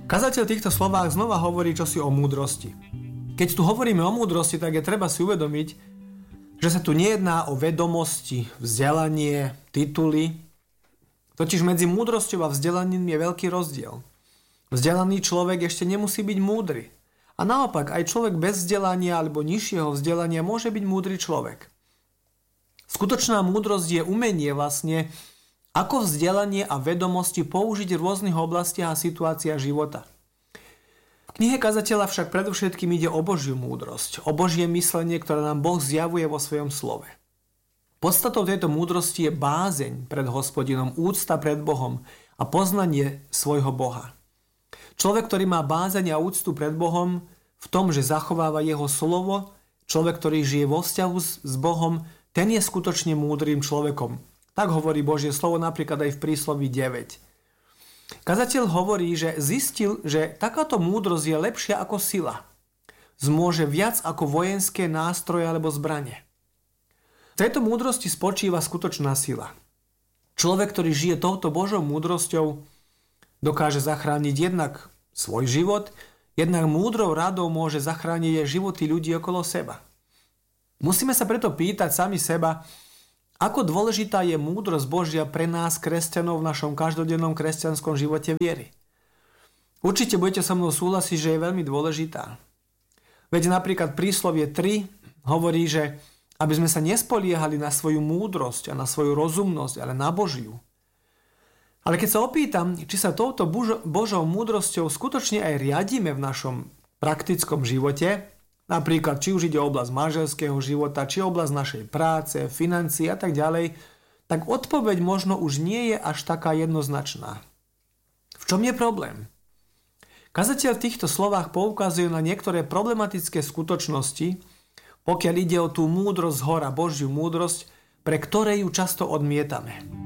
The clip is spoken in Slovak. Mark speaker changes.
Speaker 1: Kazateľ v týchto slovách znova hovorí čosi o múdrosti. Keď tu hovoríme o múdrosti, tak je treba si uvedomiť, že sa tu nejedná o vedomosti, vzdelanie, tituly. Totiž medzi múdrosťou a vzdelaním je veľký rozdiel. Vzdelaný človek ešte nemusí byť múdry. A naopak, aj človek bez vzdelania alebo nižšieho vzdelania môže byť múdry človek. Skutočná múdrosť je umenie vlastne, ako vzdelanie a vedomosti použiť v rôznych oblastiach a situáciách života. V knihe Kazateľa však predovšetkým ide o Božiu múdrosť, o Božie myslenie, ktoré nám Boh zjavuje vo svojom slove. Podstatou tejto múdrosti je bázeň pred Hospodinom, úcta pred Bohom a poznanie svojho Boha. Človek, ktorý má bázeň a úctu pred Bohom v tom, že zachováva jeho slovo, človek, ktorý žije vo vzťahu s Bohom, ten je skutočne múdrym človekom. Tak hovorí Božie slovo napríklad aj v prísloví 9. Kazateľ hovorí, že zistil, že takáto múdrosť je lepšia ako sila. Zmôže viac ako vojenské nástroje alebo zbrane. V tejto múdrosti spočíva skutočná sila. Človek, ktorý žije touto Božou múdrosťou, dokáže zachrániť jednak svoj život, jednak múdrou radou môže zachrániť aj životy ľudí okolo seba. Musíme sa preto pýtať sami seba, ako dôležitá je múdrosť Božia pre nás, kresťanov, v našom každodennom kresťanskom živote viery. Určite budete so mnou súhlasiť, že je veľmi dôležitá. Veď napríklad príslovie 3 hovorí, že aby sme sa nespoliehali na svoju múdrosť a na svoju rozumnosť, ale na Božiu. Ale keď sa opýtam, či sa touto Božou múdrosťou skutočne aj riadíme v našom praktickom živote, napríklad, či už ide o oblasť manželského života, či oblasť našej práce, financií a tak ďalej, tak odpoveď možno už nie je až taká jednoznačná. V čom je problém? Kazateľ v týchto slovách poukazuje na niektoré problematické skutočnosti, pokiaľ ide o tú múdrosť zhora, Božiu múdrosť, pre ktoré ju často odmietame.